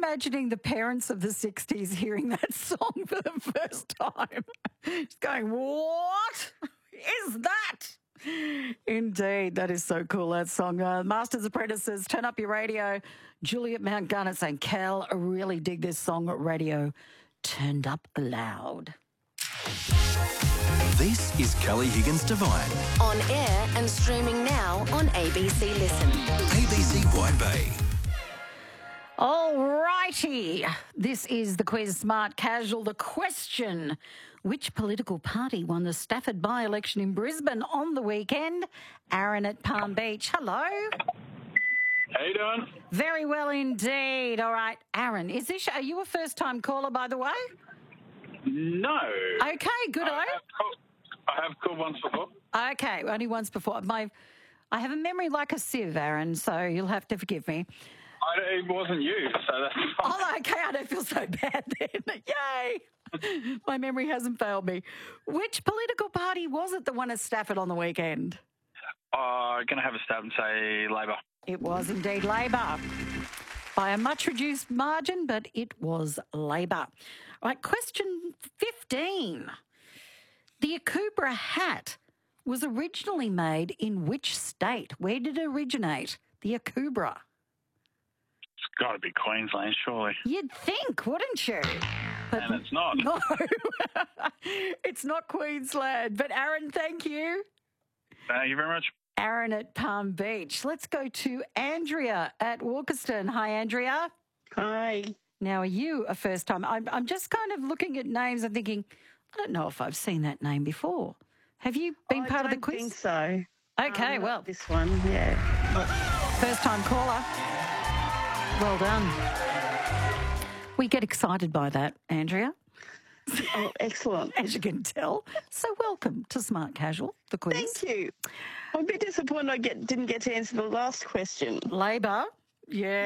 imagining the parents of the 60s hearing that song for the first time. Just going, what is that? Indeed, that is so cool, that song. Masters Apprentices, Turn Up Your Radio. Juliet Mount Garnet saying, Cal, I really dig this song at radio. Turned up loud. This is Kelly Higgins Divine. On air and streaming now on ABC Listen. ABC Wide Bay. All righty. This is the quiz Smart Casual. The question, which political party won the Stafford by-election in Brisbane on the weekend? Aaron at Palm Beach. Hello. How you doing? Very well indeed. All right, Aaron, are you a first-time caller, by the way? No. Okay, good. I have called once before. Okay, only once before. I have a memory like a sieve, Aaron, so you'll have to forgive me. It wasn't you, so that's fine. Oh, okay, I don't feel so bad then. Yay! My memory hasn't failed me. Which political party was it that won at Stafford on the weekend? Going to have a stab and say Labor. It was indeed Labor. By a much reduced margin, but it was Labor. All right, question 15. The Akubra hat was originally made in which state? Where did it originate? The Akubra. It's got to be Queensland, surely. You'd think, wouldn't you? But and it's not. No, it's not Queensland. But Aaron, thank you. Thank you very much. Aaron at Palm Beach. Let's go to Andrea at Walkerston. Hi, Andrea. Hi. Now, are you a first time? I'm just kind of looking at names and thinking, I don't know if I've seen that name before. Have you been part of the quiz? I think so. Okay, well. This one, yeah. First time caller. Well done. We get excited by that, Andrea. Oh, excellent. As you can tell. So welcome to Smart Casual, the quiz. Thank you. I'm a bit disappointed I didn't get to answer the last question. Labor. Yeah.